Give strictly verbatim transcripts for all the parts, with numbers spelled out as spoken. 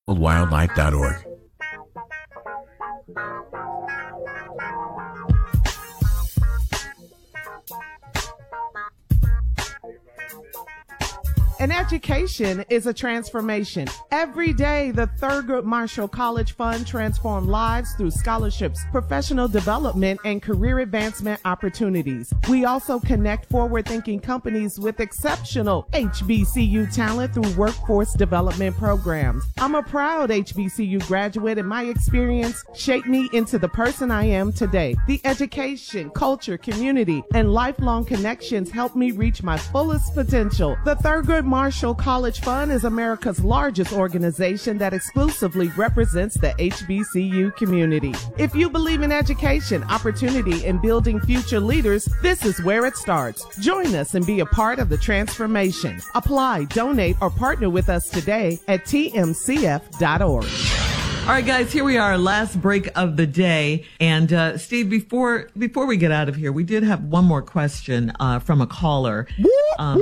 wildlife dot org. An education is a transformation. Every day, the Thurgood Marshall College Fund transforms lives through scholarships, professional development, and career advancement opportunities. We also connect forward-thinking companies with exceptional H B C U talent through workforce development programs. I'm a proud H B C U graduate, and my experience shaped me into the person I am today. The education, culture, community, and lifelong connections helped me reach my fullest potential. The Thurgood Marshall College Fund is America's largest organization that exclusively represents the H B C U community. If you believe in education, opportunity, and building future leaders, this is where it starts. Join us and be a part of the transformation. Apply, donate, or partner with us today at T M C F dot org. All right, guys, here we are, last break of the day. And uh, Steve, before before we get out of here, we did have one more question uh, from a caller. Um,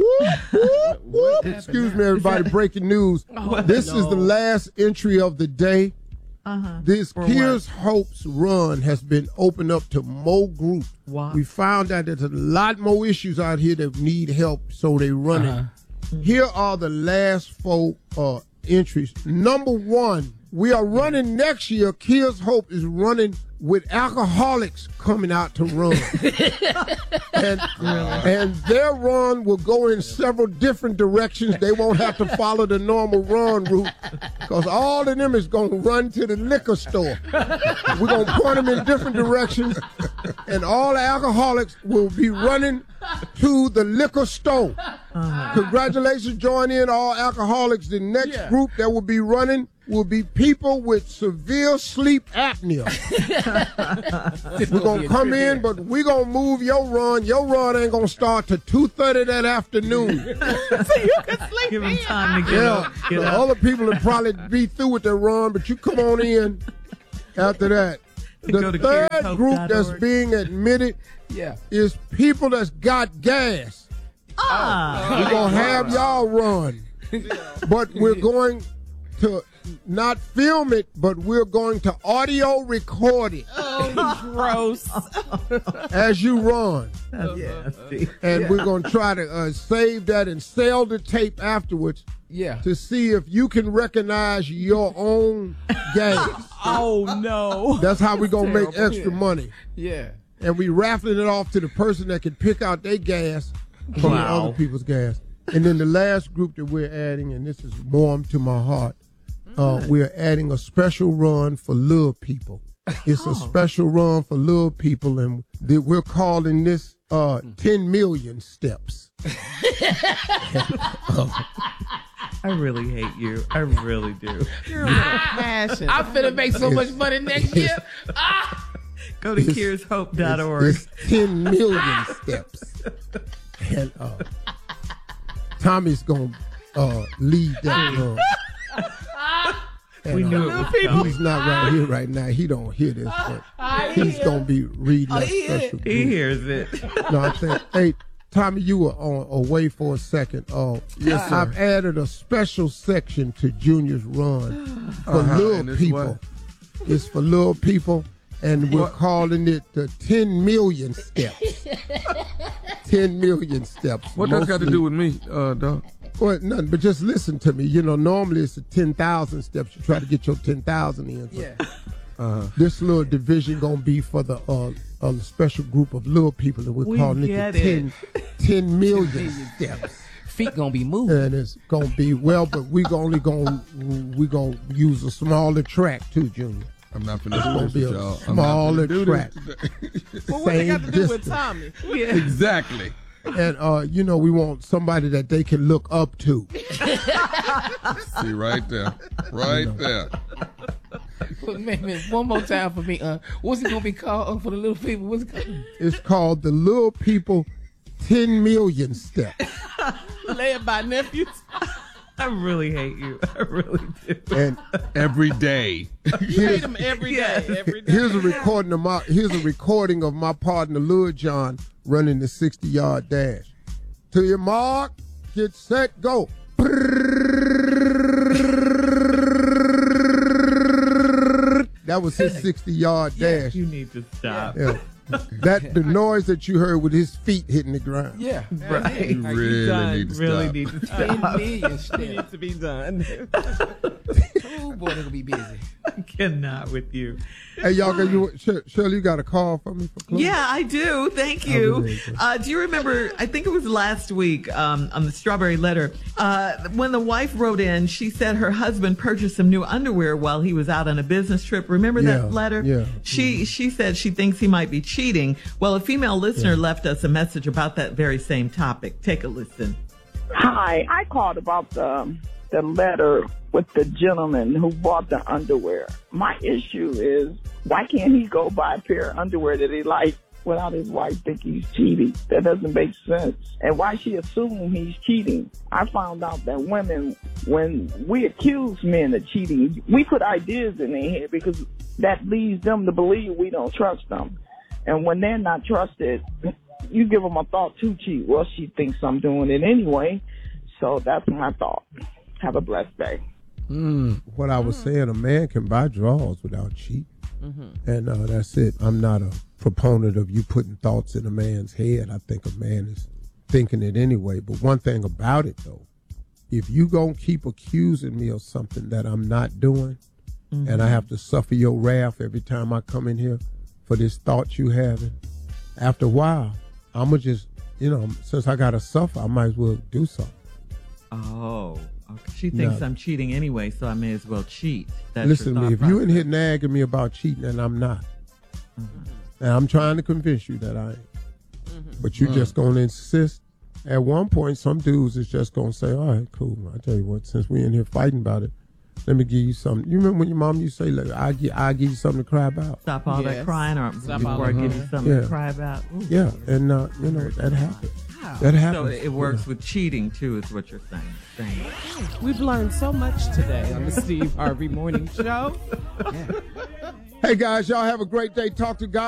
Excuse me, everybody. Breaking news. What? This No. is the last entry of the day. Uh-huh. This For Here's what? Hope's run has been opened up to more groups. Wow. We found out there's a lot more issues out here that need help, so they run Uh-huh. it. Here are the last four uh, entries. Number one, we are running next year. Here's Hope is running with alcoholics coming out to run. and, and their run will go in several different directions. They won't have to follow the normal run route because all of them is going to run to the liquor store. We're going to point them in different directions, and all the alcoholics will be running to the liquor store. Uh-huh. Congratulations, join in all alcoholics. The next Yeah. group that will be running will be people with severe sleep apnea. We're going to come in, but we're going to move your run. Your run ain't going to start till two thirty that afternoon. So you can sleep Give them in. time to get Yeah, up. Get the up. other people will probably be through with their run, but you come on in after that. Go The to third cares hope group dot that's org. being admitted Yeah. is people that's got gas. Ah. We're going to have y'all run. But we're going to not film it, but we're going to audio record it Oh, gross. as you run. That's nasty. And we're going to try to uh, save that and sell the tape afterwards Yeah. to see if you can recognize your own gas. Oh, no. That's how we're going to make Terrible. extra money. Yeah. And we raffling it off to the person that can pick out their gas from the Wow. other people's gas. And then the last group that we're adding, and this is warm to my heart, uh, we're adding a special run for little people. It's a special run for little people, and th- we're calling this uh, ten million steps. I really hate you. I really do. You're a little passion. I'm finna make so much money next year. Ah! Go to It's- cares hope dot org. It's, it's ten million steps. And uh, Tommy's going to uh, lead that run. And, We knew uh, it was coming. He's not right here right now. He don't hear this, but he's going to be reading that special He group. hears it. No, I think, hey, Tommy, you were on away for a second. Uh, Yes, sir. I've added a special section to Junior's Run for Uh-huh, little and it's people. what? It's for little people, and we're What? calling it the ten million steps. ten million steps. What that's got to Mostly- do with me, uh, dog? Well, nothing, but just listen to me. You know, normally it's a ten thousand steps. You try to get your ten thousand in. So Yeah. Uh, this little division going to be for the uh, a special group of little people that we're We calling it get the it. ten, ten million steps. Feet gonna be moving. And it's going to be, well, but we only going to we gonna use a smaller track too, Junior. I'm not finna It's do going this to be with a y'all. I'm not smaller finna do track. this today. Well, what they got to do with distance. Tommy? Exactly. And, uh, you know, we want somebody that they can look up to. See, right there. Right there. Wait, man, man, one more time for me. Uh, what's it gonna be called uh, for the little people? What's it called? It's called the Little People ten million Steps. Led by nephews. I really hate you. I really do. And Every day. You hate them every day. Every day. here's a recording of my here's a recording of my partner Lil John running the sixty yard dash. To your mark, get set, go. That was his sixty-yard dash. You need to stop. Yeah. That the noise that you heard with his feet hitting the ground. Yeah. Right. You really done. need to Really stop. need to Ten stop. million It steps. needs to be done. Oh boy, they're gonna be busy. I cannot with you. Hey, y'all, got you, Shir- Shirley, you got a call for me for closing? Yeah, I do. Thank I'll you. be waiting. Uh, do you remember? I think it was last week um, on the Strawberry Letter uh, when the wife wrote in. She said her husband purchased some new underwear while he was out on a business trip. Remember Yeah, that letter? yeah. She she said she thinks he might be cheating. Well, a female listener left us a message about that very same topic. Take a listen. Hi, I called about the the letter with the gentleman who bought the underwear. My issue is, why can't he go buy a pair of underwear that he likes without his wife thinking he's cheating? That doesn't make sense. And why she assume he's cheating? I found out that women, when we accuse men of cheating, we put ideas in their head because that leads them to believe we don't trust them. And when they're not trusted, you give them a thought to cheat. Well, she thinks I'm doing it anyway. So that's my thought. Have a blessed day. Mm, what I was saying, a man can buy drawers without cheating. Mm-hmm. And uh, that's it. I'm not a proponent of you putting thoughts in a man's head. I think a man is thinking it anyway. But one thing about it, though, if you going to keep accusing me of something that I'm not doing, mm-hmm. and I have to suffer your wrath every time I come in here for this thought you having, after a while, I'm going to just, you know, since I got to suffer, I might as well do something. Oh, okay. She thinks No. I'm cheating anyway, so I may as well cheat. That's Listen your to me, thought if you in process. here nagging me about cheating, and I'm not, Mm-hmm. and I'm trying to convince you that I ain't, but you just gonna insist. At one point, some dudes is just gonna say, "All right, cool. I tell you what, since we in here fighting about it, let me give you something." You remember when your mom used to say, "Look, I give, I give you something to cry about." Stop all that Yes. crying, or Stop before all I that give you crying. something Yeah. to cry about. Ooh. Yeah, and uh, you know that happens. That So happens. it works with cheating too, is what you're saying. saying. We've learned so much today on the Steve Harvey Morning Show. Hey guys, y'all have a great day. Talk to God.